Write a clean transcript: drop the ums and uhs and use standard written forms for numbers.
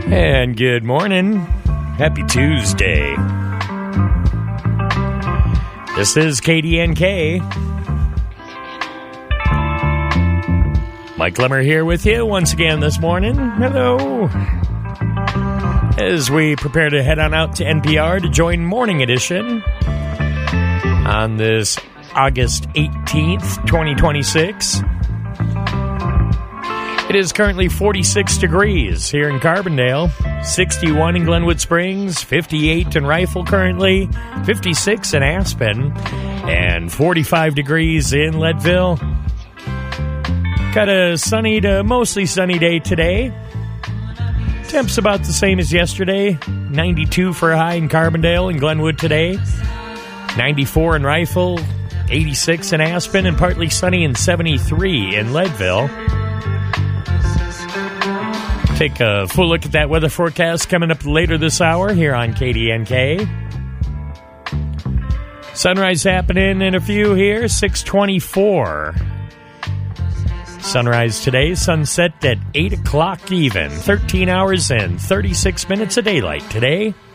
And good morning. Happy Tuesday. This is KDNK. Mike Lemmer here with you once again this morning. Hello. As we prepare to head on out to NPR to join Morning Edition on this August 18th, 2026. It is currently 46 degrees here in Carbondale, 61 in Glenwood Springs, 58 in Rifle currently, 56 in Aspen, and 45 degrees in Leadville. Got a sunny to mostly sunny day today. Temps about the same as yesterday, 92 for a high in Carbondale and Glenwood today, 94 in Rifle, 86 in Aspen, and partly sunny and 73 in Leadville. Take a full look at that weather forecast coming up later this hour here on KDNK. Sunrise happening in a few here, 6:24. Sunrise today, sunset at 8 o'clock even. 13 hours and 36 minutes of daylight today.